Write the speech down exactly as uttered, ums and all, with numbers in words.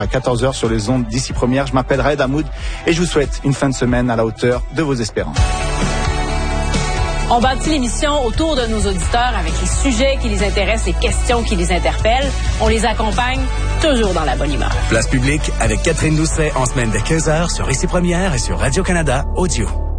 À quatorze heures sur les ondes d'ici première, je m'appelle Raed Hamoud et je vous souhaite une fin de semaine à la hauteur de vos espérances. On bâtit l'émission autour de nos auditeurs avec les sujets qui les intéressent, les questions qui les interpellent. On les accompagne toujours dans la bonne humeur. Place publique avec Catherine Doucet en semaine dès quinze heures sur Ici Première et sur Radio-Canada Audio.